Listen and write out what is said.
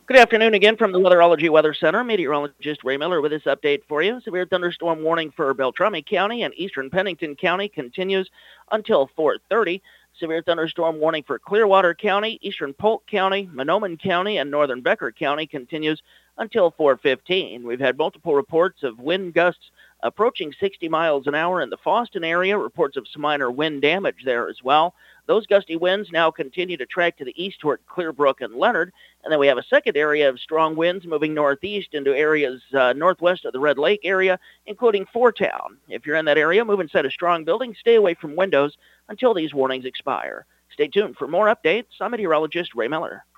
Good afternoon again from the Weatherology Weather Center. Meteorologist Ray Miller with this update for you. Severe thunderstorm warning for Beltrami County and eastern Pennington County continues until 4:30. Severe thunderstorm warning for Clearwater County, eastern Polk County, Mahnomen County, and northern Becker County continues until 4:15. We've had multiple reports of wind gusts approaching 60 miles an hour in the Fosston area, reports of some minor wind damage there as well. Those gusty winds now continue to track to the east toward Clearbrook and Leonard, and then we have a second area of strong winds moving northeast into areas northwest of the Red Lake area, including Foretown. If you're in that area, move inside a strong building, stay away from windows until these warnings expire. Stay tuned for more updates. I'm meteorologist Ray Miller.